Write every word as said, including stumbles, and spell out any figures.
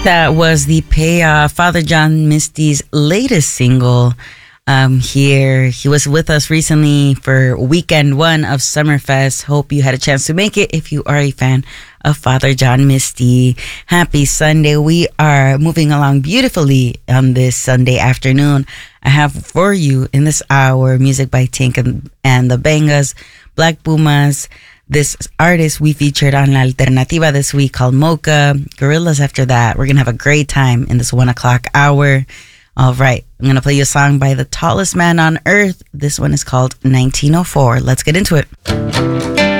That was the payoff, Father John Misty's latest single. Um, here, he was with us recently for weekend one of Summerfest. Hope you had a chance to make it if you are a fan of Father John Misty. Happy Sunday. We are moving along beautifully on this Sunday afternoon. I have for you in this hour music by Tink and, and the Bangas, Black Pumas. This artist we featured on La Alternativa this week called Mocha. Gorillas after that. We're going to have a great time in this one o'clock hour. All right. I'm going to play you a song by the tallest man on earth. This one is called nineteen oh four. Let's get into it.